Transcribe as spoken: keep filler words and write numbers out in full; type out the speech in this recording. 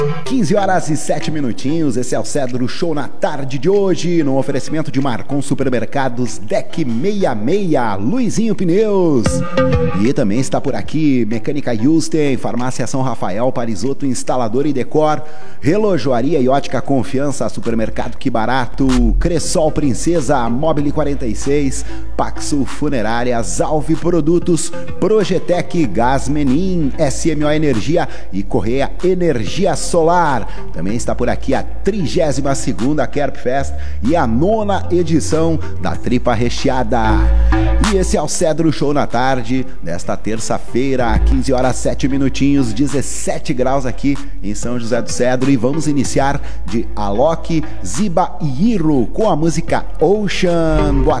quinze horas e sete minutinhos, esse é o Cedro Show na tarde de hoje, no oferecimento de Marcon Supermercados, Deck sessenta e seis, Luizinho Pneus. E também está por aqui Mecânica Houston, Farmácia São Rafael, Parisotto, Instalador e Decor, Relojoaria e Ótica Confiança, Supermercado Que Barato, Cressol Princesa, Mobile quarenta e seis, Paxo Funerárias, Alve Produtos, Projetec, Gás Menin, S M O Energia e Correia Energia Solar. Também está por aqui a trigésima segunda Kerp Fest e a nona edição da Tripa Recheada. E esse é o Cedro Show na tarde desta terça-feira, quinze horas sete minutinhos, dezessete graus aqui em São José do Cedro, e vamos iniciar de Alok, Ziba e Hiro com a música Ocean. Boa